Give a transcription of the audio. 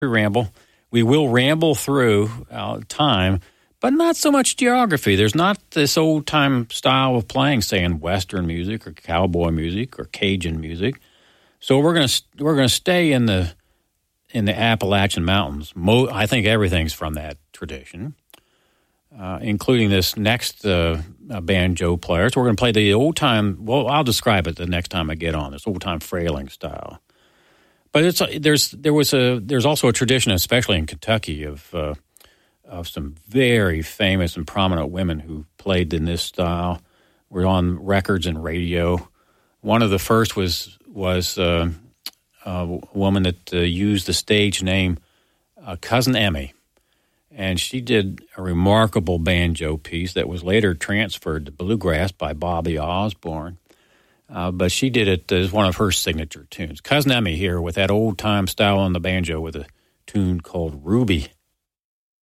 ramble. We will ramble through time, but not so much geography. There's not this old-time style of playing, say, in Western music or cowboy music or Cajun music. So we're gonna stay in the Appalachian Mountains. I think everything's from that tradition, including this next banjo player. So we're going to play the old-time. Well, I'll describe it the next time I get on. This old-time frailing style. But there's also a tradition, especially in Kentucky, of some very famous and prominent women who played in this style. Were on records and radio. One of the first was a woman that used the stage name Cousin Emmy, and she did a remarkable banjo piece that was later transferred to bluegrass by Bobby Osborne. But she did it as one of her signature tunes. Cousin Emmy here with that old-time style on the banjo with a tune called Ruby.